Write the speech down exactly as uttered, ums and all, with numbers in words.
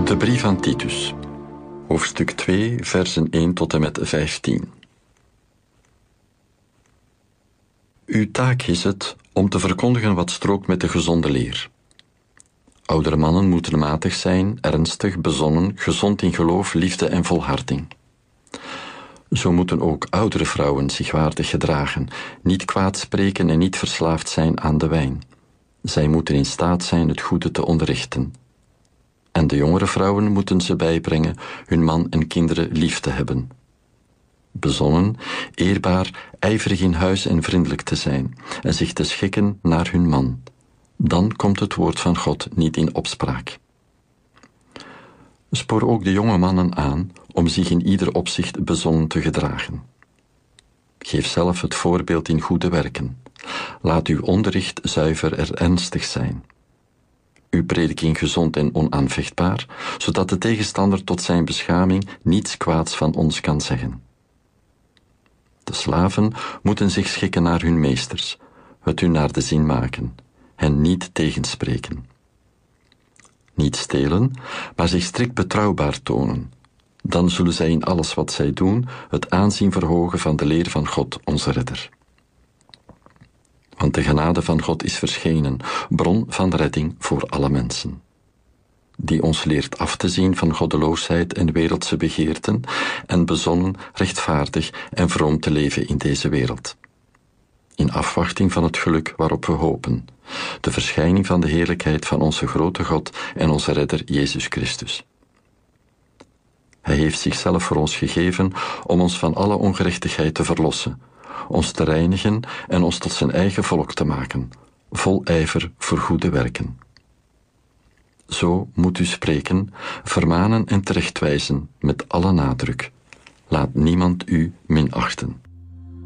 De brief aan Titus, hoofdstuk twee, versen één tot en met vijftien. Uw taak is het om te verkondigen wat strookt met de gezonde leer. Oudere mannen moeten matig zijn, ernstig, bezonnen, gezond in geloof, liefde en volharding. Zo moeten ook oudere vrouwen zich waardig gedragen, niet kwaad spreken en niet verslaafd zijn aan de wijn. Zij moeten in staat zijn het goede te onderrichten. En de jongere vrouwen moeten ze bijbrengen hun man en kinderen lief te hebben. Bezonnen, eerbaar, ijverig in huis en vriendelijk te zijn en zich te schikken naar hun man. Dan komt het woord van God niet in opspraak. Spoor ook de jonge mannen aan om zich in ieder opzicht bezonnen te gedragen. Geef zelf het voorbeeld in goede werken. Laat uw onderricht zuiver en ernstig zijn. Uw prediking gezond en onaanvechtbaar, zodat de tegenstander tot zijn beschaming niets kwaads van ons kan zeggen. De slaven moeten zich schikken naar hun meesters, het hun naar de zin maken, hen niet tegenspreken. Niet stelen, maar zich strikt betrouwbaar tonen. Dan zullen zij in alles wat zij doen het aanzien verhogen van de leer van God, onze Redder. Want de genade van God is verschenen, bron van redding voor alle mensen. Die ons leert af te zien van goddeloosheid en wereldse begeerten en bezonnen, rechtvaardig en vroom te leven in deze wereld. In afwachting van het geluk waarop we hopen, de verschijning van de heerlijkheid van onze grote God en onze Redder Jezus Christus. Hij heeft zichzelf voor ons gegeven om ons van alle ongerechtigheid te verlossen, ons te reinigen en ons tot zijn eigen volk te maken, vol ijver voor goede werken. Zo moet u spreken, vermanen en terechtwijzen met alle nadruk. Laat niemand u minachten.